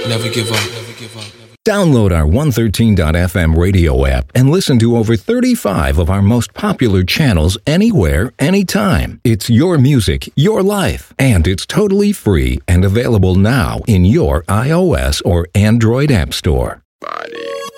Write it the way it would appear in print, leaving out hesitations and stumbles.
Download our 113.fm radio app and listen to over 35 of our most popular channels anywhere, anytime. It's your music, your life, and it's totally free and available now in your iOS or Android app store. Body.